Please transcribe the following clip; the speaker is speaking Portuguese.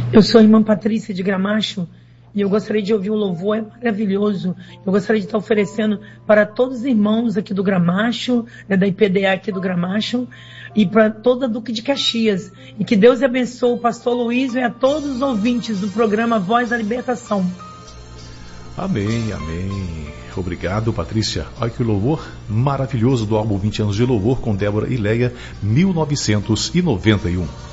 Eu sou a irmã Patrícia de Gramacho e eu gostaria de ouvir o louvor, é maravilhoso. Eu gostaria de estar oferecendo para todos os irmãos aqui do Gramacho, da IPDA aqui do Gramacho, e para toda a Duque de Caxias. E que Deus abençoe o pastor Luiz e a todos os ouvintes do programa Voz da Libertação. Amém, amém. Obrigado, Patrícia. Olha que louvor maravilhoso do álbum 20 anos de louvor com Débora e Leia, 1991.